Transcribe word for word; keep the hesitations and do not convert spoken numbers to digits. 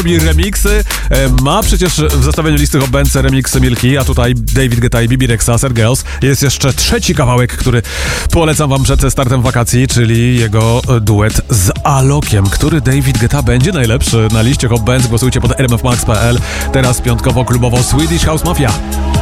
robi remiksy, ma przecież w zestawieniu listy Hot Bands remiksy Milki, a tutaj David Guetta i Bibi Rexha, Sad Girls. Jest jeszcze trzeci kawałek, który polecam wam przed startem wakacji, czyli jego duet z Alokiem. Który David Guetta będzie najlepszy na liście Hot Bands? Głosujcie pod r m f max kropka p l. Teraz piątkowo klubowo Swedish House Mafia.